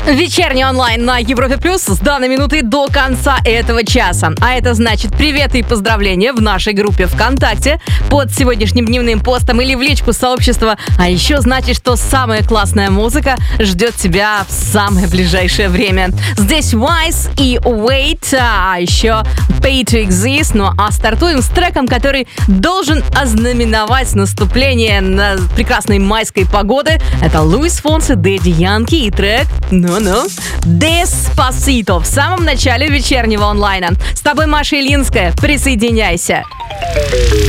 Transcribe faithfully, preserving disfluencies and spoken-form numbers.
Вечерний онлайн на Европе Плюс с данной минуты до конца этого часа. А это значит привет и поздравления в нашей группе ВКонтакте под сегодняшним дневным постом или в личку сообщества. А еще значит, что самая классная музыка ждет тебя в самое ближайшее время. Здесь Wise и Wait, а еще Pay to Exist. Ну а стартуем с треком, который должен ознаменовать наступление на прекрасной майской погоды. Это Луис Фонси, Дэдди Янки и трек «Ну-ну» Despacito в самом начале вечернего онлайна. С тобой Маша Илинская. Присоединяйся.